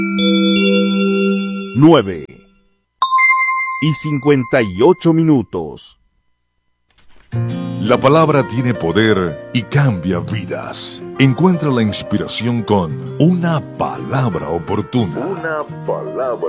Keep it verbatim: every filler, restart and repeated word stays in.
nueve y cincuenta y ocho minutos. La palabra tiene poder y cambia vidas. Encuentra la inspiración con Una Palabra Oportuna. Una palabra